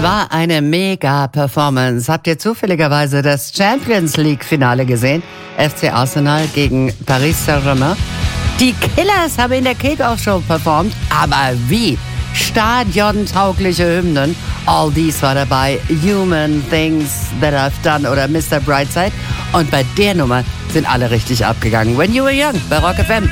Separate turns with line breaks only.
war eine Mega-Performance. Habt ihr zufälligerweise das Champions League-Finale gesehen? FC Arsenal gegen Paris Saint-Germain. Die Killers haben in der Kick-Off-Show performt, aber wie? Stadiontaugliche Hymnen. All These war dabei, Human Things That I've Done oder Mr. Brightside. Und bei der Nummer sind alle richtig abgegangen. When You Were Young bei Rock FM.